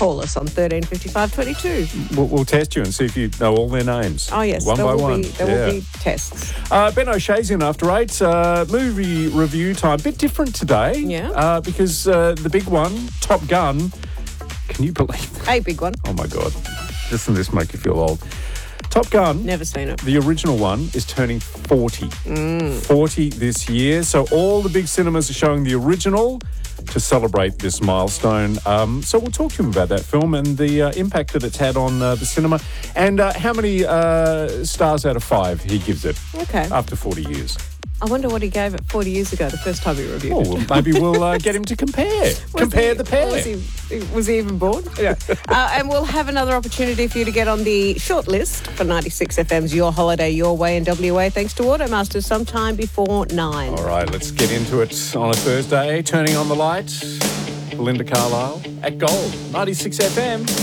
call us on 13 55 22. We'll test you and see if you know all their names. Oh, yes. One by one. There will be tests. Ben O'Shea's in after 8. Movie review time. Bit different today. Yeah. Because the big one, Top Gun. Can you believe it? A big one. Oh, my God. Doesn't this make you feel old? Top Gun. Never seen it. The original one is turning 40. 40 this year. So all the big cinemas are showing the original to celebrate this milestone. So we'll talk to him about that film and the impact that it's had on the cinema and how many stars out of 5 he gives it after 40 years. I wonder what he gave it 40 years ago, the first time he reviewed it. Well, maybe we'll get him to compare. The pair. Was he even born? Yeah. And we'll have another opportunity for you to get on the short list for 96 FM's Your Holiday, Your Way in WA, thanks to Automasters, sometime before 9. All right, let's get into it on a Thursday. Turning on the light, Belinda Carlisle at Gold, 96 FM.